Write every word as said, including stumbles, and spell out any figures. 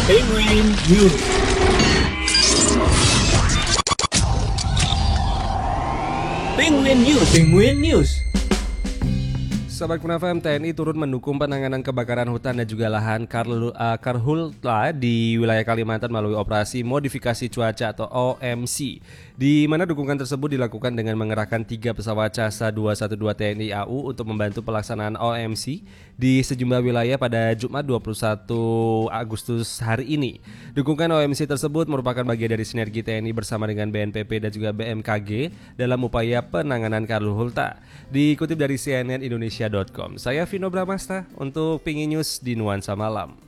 Penguin News. Penguin News. Penguin News. Sahabat Kun F M, T N I turut mendukung penanganan kebakaran hutan dan juga lahan karl- uh, karhutla di wilayah Kalimantan melalui operasi modifikasi cuaca atau O M C, di mana dukungan tersebut dilakukan dengan mengerahkan tiga pesawat Casa dua satu dua T N I A U untuk membantu pelaksanaan O M C di sejumlah wilayah pada Jumat dua puluh satu Agustus hari ini. Dukungan O M C tersebut merupakan bagian dari sinergi T N I bersama dengan B N P B dan juga B M K G dalam upaya penanganan karhutla. Dikutip dari C N N Indonesia titik com, saya Vino Bramasta untuk Pingin News di Nuansa Malam.